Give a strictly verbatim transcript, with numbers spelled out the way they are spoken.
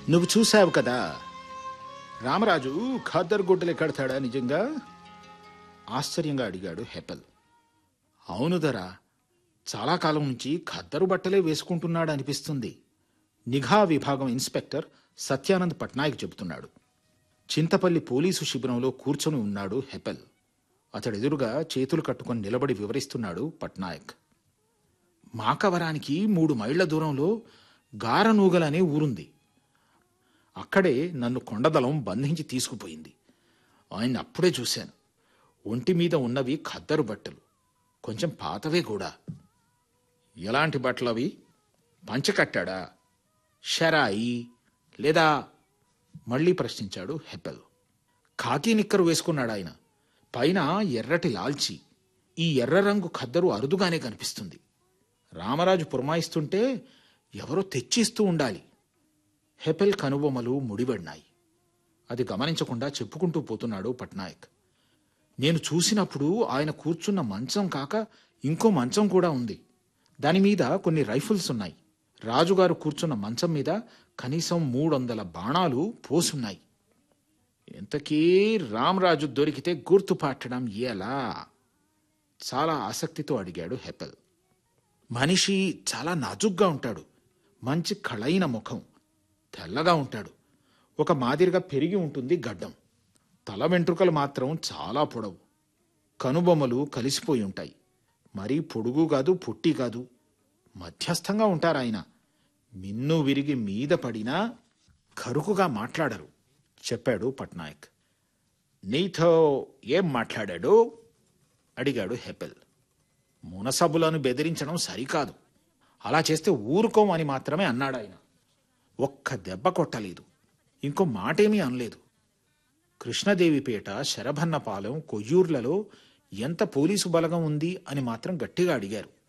నువ్వు చూశావు కదా, రామరాజు ఖద్దరు గుడ్డలే కడతాడా నిజంగా? ఆశ్చర్యంగా అడిగాడు హెపెల్. అవును దరా, చాలా కాలం నుంచి ఖద్దరు బట్టలే వేసుకుంటున్నాడు అనిపిస్తుంది. నిఘా విభాగం ఇన్స్పెక్టర్ సత్యానంద్ పట్నాయక్ చెబుతున్నాడు. చింతపల్లి పోలీసు శిబిరంలో కూర్చొని ఉన్నాడు హెపెల్. అతడెదురుగా చేతులు కట్టుకొని నిలబడి వివరిస్తున్నాడు పట్నాయక్. మాకవరానికి మూడు మైళ్ల దూరంలో గారనూగలనే ఊరుంది. అక్కడే నన్ను కొండదలం బంధించి తీసుకుపోయింది. ఆయన అప్పుడే చూశాను. ఒంటి మీద ఉన్నవి ఖద్దరు బట్టలు, కొంచెం పాతవే కూడా. ఎలాంటి బట్టలవి? పంచకట్టాడా, షరాయి లేదా? మళ్లీ ప్రశ్నించాడు హెపెల్. ఖాకీ నిక్కరు వేసుకున్నాడు ఆయన, పైన ఎర్రటి లాల్చి. ఈ ఎర్ర రంగు ఖద్దరు అరుదుగానే కనిపిస్తుంది. రామరాజు పురమాయిస్తుంటే ఎవరో తెచ్చిస్తూ ఉండాలి. హెపెల్ కనుబొమ్మలు ముడిపడినాయి. అది గమనించకుండా చెప్పుకుంటూ పోతున్నాడు పట్నాయక్. నేను చూసినప్పుడు ఆయన కూర్చున్న మంచం కాక ఇంకో మంచం కూడా ఉంది. దానిమీద కొన్ని రైఫిల్స్ ఉన్నాయి. రాజుగారు కూర్చున్న మంచం మీద కనీసం మూడొందల బాణాలు పోసున్నాయి. ఎంతకీ రామరాజు దొరికితే గుర్తుపట్టడం ఎలా? చాలా ఆసక్తితో అడిగాడు హెపెల్. మనిషి చాలా నాజుగ్గా ఉంటాడు. మంచి కళైన ముఖం, తెల్లగా ఉంటాడు. ఒక మాదిరిగా పెరిగి ఉంటుంది గడ్డం. తల వెంట్రుకలు మాత్రం చాలా పొడవు. కనుబొమ్మలు కలిసిపోయి ఉంటాయి. మరీ పొడుగు కాదు, పొట్టి కాదు, మధ్యస్థంగా ఉంటారాయన. మిన్ను విరిగి మీద పడినా కరుకుగా మాట్లాడరు, చెప్పాడు పట్నాయక్. నీతో ఏం మాట్లాడాడు? అడిగాడు హెపెల్. మునసబులను బెదిరించడం సరికాదు, అలా చేస్తే ఊరుకోమని మాత్రమే అన్నాడాయన. ఒక్క దెబ్బ కొట్టలేదు, ఇంకో మాటేమీ అనలేదు. కృష్ణదేవిపేట, శరభన్నపాలెం, కొయ్యూర్లలో ఎంత పోలీసు బలగం ఉంది అని మాత్రం గట్టిగా అడిగారు.